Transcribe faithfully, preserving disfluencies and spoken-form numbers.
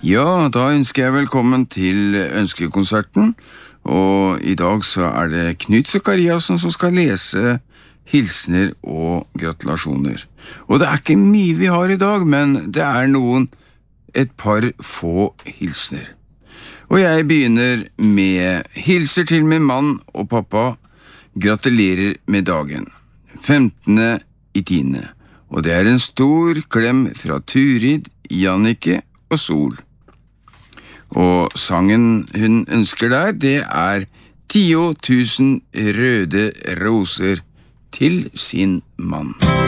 Ja, da ønsker jeg velkommen til ønskekonserten, og i dag så er det Knut Zakariasen som skal lese hilsner og gratulasjoner. Og det er ikke mye vi har i dag, men det er noen, et par få hilsner. Og jeg begynner med hilser til min mann og pappa, gratulerer med dagen, femtende i tiende. Og det er en stor klem fra Turid, Jannicke og Sol. Og sangen hun ønsker der, det er «Tio tusen røde roser» til sin mann.